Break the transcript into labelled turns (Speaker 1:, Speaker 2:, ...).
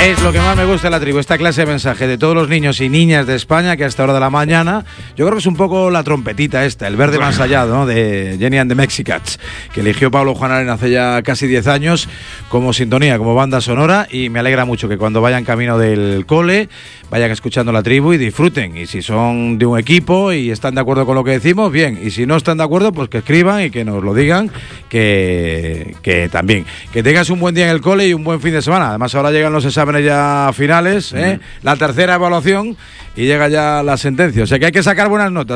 Speaker 1: Es lo que más me gusta de la tribu, esta clase de mensaje de todos los niños y niñas de España que a esta hora de la mañana, yo creo que es un poco la trompetita esta, el verde más allá, ¿no?, de Jenny and the Mexicats, que eligió Pablo Juan Arena hace ya casi 10 años como sintonía, como banda sonora, y me alegra mucho que cuando vayan camino del cole vayan escuchando la tribu y disfruten, y si son de un equipo y están de acuerdo con lo que decimos, bien, y si no están de acuerdo, pues que escriban y que nos lo digan, que también, que tengas un buen día en el cole y un buen fin de semana. Además ahora llegan los exámenes ya finales, la tercera evaluación y llega ya la sentencia, o sea que hay que sacar buenas notas.